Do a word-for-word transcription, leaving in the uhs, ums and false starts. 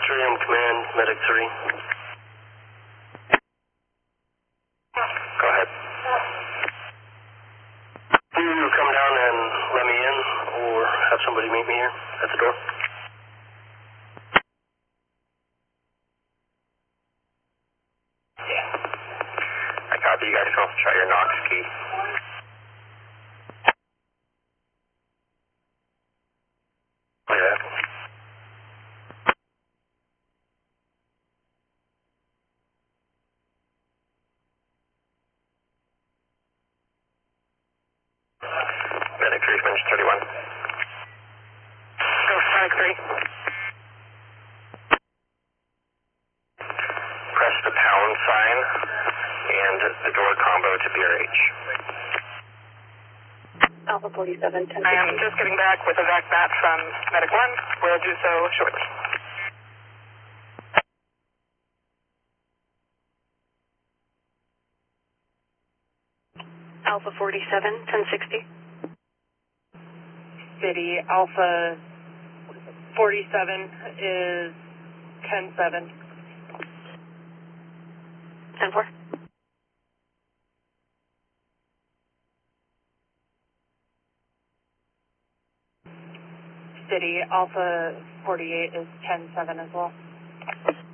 Atrium Command, Medic three. Go ahead. Can you come down and let me in, or have somebody meet me here at the door? Yeah. I copy. You guys can also try your Knox key. Yeah. Medic three, French thirty-one. Go, Medic three. Press the pound sign and the door combo to B R H. Alpha forty-seven, ten. I am just getting back with a vac mat from Medic one. Will do so shortly. Alpha forty-seven, ten sixty. City Alpha forty-seven is ten seven. ten four. City Alpha forty-eight is ten seven as well.